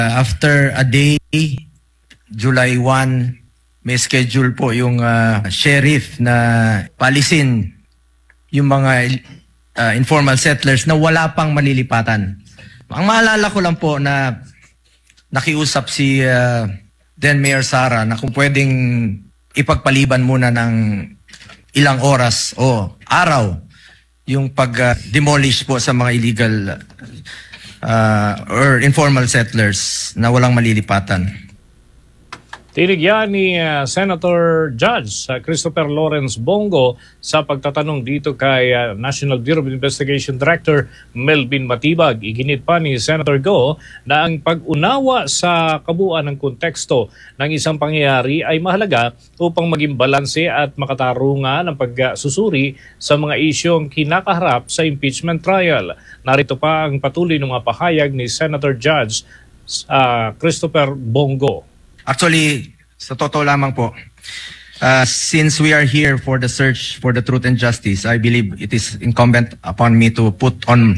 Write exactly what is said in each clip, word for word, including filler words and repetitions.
After a day, July first, may schedule po yung uh, sheriff na palisin yung mga uh, informal settlers na wala pang malilipatan. Ang maalala ko lang po na nakiusap si uh, then Mayor Sara na kung pwedeng ipagpaliban muna ng ilang oras o araw yung pag-demolish uh, po sa mga illegal uh, or informal settlers na walang malilipatan. Tinigyan ni uh, Senator Judge uh, Christopher Lawrence Bongo sa pagtatanong dito kay uh, National Bureau of Investigation Director Melvin Matibag. Iginit pa ni Senator Go na ang pag-unawa sa kabuuan ng konteksto ng isang pangyayari ay mahalaga upang maging balanse at makatarungan ang pagsusuri sa mga isyong kinakaharap sa impeachment trial. Narito pa ang patuloy ng mga pahayag ni Senator Judge uh, Christopher Bongo. Actually, sa totoo lamang po, uh, since we are here for the search for the truth and justice, I believe it is incumbent upon me to put on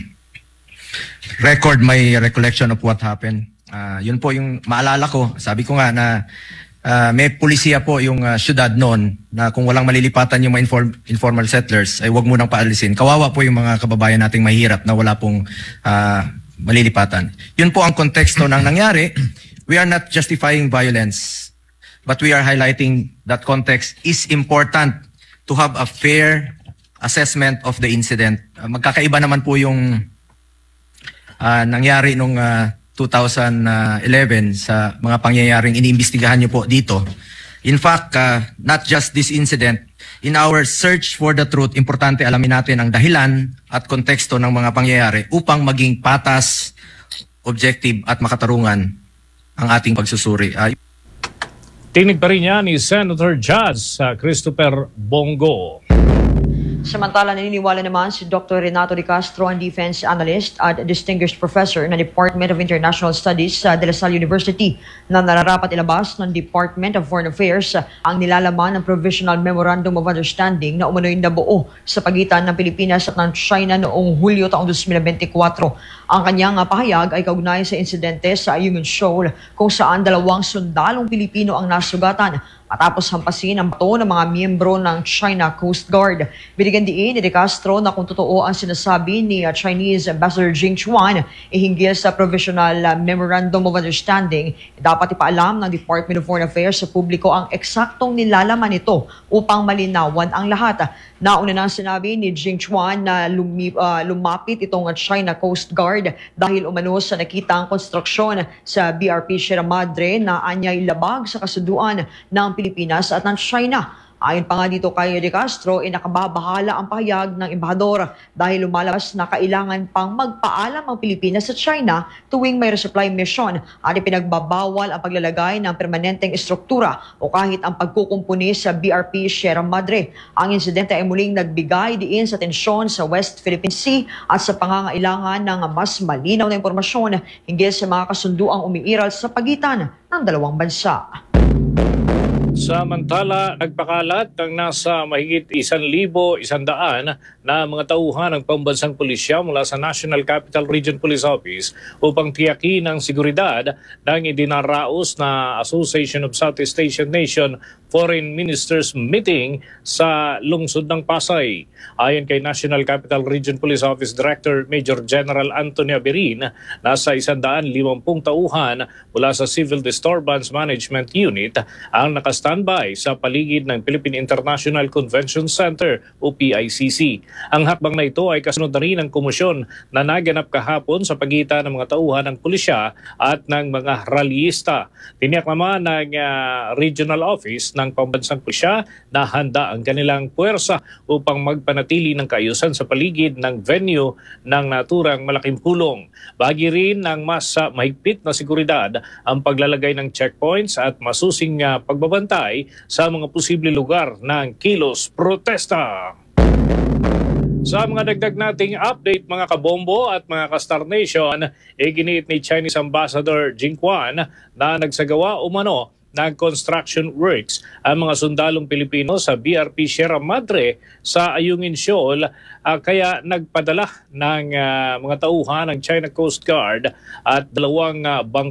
record my recollection of what happened. Uh, yun po yung maalala ko. Sabi ko nga na uh, may pulisiya po yung uh, syudad noon na kung walang malilipatan yung mga inform informal settlers, ay wag munang paalisin. Kawawa po yung mga kababayan nating mahirap na wala pong uh, malilipatan. Yun po ang konteksto ng nangyari. We are not justifying violence, but we are highlighting that context is important to have a fair assessment of the incident. Uh, magkakaiba naman po yung uh, nangyari nung uh, two thousand eleven sa mga pangyayaring iniimbestigahan niyo po dito. In fact, uh, not just this incident, in our search for the truth, importante alamin natin ang dahilan at konteksto ng mga pangyayari upang maging patas, objective at makatarungan ang ating pagsusuri. Uh, Tinig pa rin niya ni Senator Judge uh, Christopher Bongo. Samantala, naniniwala naman si Doctor Renato De Castro, ang defense analyst at distinguished professor ng Department of International Studies sa De La Salle University, na nararapat ilabas ng Department of Foreign Affairs ang nilalaman ng Provisional Memorandum of Understanding na umano'y nabuo sa pagitan ng Pilipinas at ng China noong Hulyo taong two thousand twenty-four. Ang kanyang pahayag ay kaugnay sa insidente sa Ayungin Shoal kung saan dalawang sundalong Pilipino ang nasugatan matapos hampasin ang bato ng mga miyembro ng China Coast Guard. Binigyan diin ni De Castro na kung totoo ang sinasabi ni Chinese Ambassador Jing Chuan ihinggil sa Provisional Memorandum of Understanding, dapat ipaalam ng Department of Foreign Affairs sa publiko ang eksaktong nilalaman nito upang malinawan ang lahat. Nauna nang sinabi ni Jing Chuan na lumi, uh, lumapit itong China Coast Guard dahil umano sa nakitang konstruksyon sa B R P Sierra Madre na anyay labag sa kasunduan ng Pilipinas at ng China. Ayon pa nga dito kay De Castro, inakababahala ang pahayag ng embahador dahil lumalabas na kailangan pang magpaalam ang Pilipinas sa China tuwing may resupply mission at ipinagbabawal ang paglalagay ng permanenteng estruktura o kahit ang pagkukumpuni sa B R P Sierra Madre. Ang insidente ay muling nagbigay diin sa tensyon sa West Philippine Sea at sa pangangailangan ng mas malinaw na impormasyon hinggil sa mga kasunduang umiiral sa pagitan ng dalawang bansa. Samantala, nagpakalat ng nasa mahigit isang libo, isang daan na mga tauhan ng pambansang pulisya mula sa National Capital Region Police Office upang tiyakin ang seguridad ng idinaraos na Association of Southeast Asian Nation Foreign Ministers Meeting sa lungsod ng Pasay. Ayon kay National Capital Region Police Office Director Major General Anthony Aberin, nasa one hundred fifty tauhan mula sa Civil Disturbance Management Unit ang nakastandby sa paligid ng Philippine International Convention Center o P I C C. Ang hakbang na ito ay kasunod na rin ng komosyon na naganap kahapon sa pagitan ng mga tauhan ng pulisya at ng mga rallyista. Tiniyak naman ng uh, Regional Office ng Pambansang Pulisya na handa ang kanilang puwersa upang magpanatili ng kaayusan sa paligid ng venue ng naturang malaking pulong. Bahagi rin ng mas uh, mahigpit na seguridad ang paglalagay ng checkpoints at masusing uh, pagbabantay sa mga posibleng lugar ng kilos protesta. Sa mga dagdag nating update mga kabombo at mga ka-Star Nation, iginiit ni Chinese Ambassador Jing Chuan na nagsagawa umano ng construction works ang mga sundalong Pilipino sa B R P Sierra Madre sa Ayungin Shoal, uh, kaya nagpadala ng uh, mga tauhan ng China Coast Guard at dalawang uh, bangka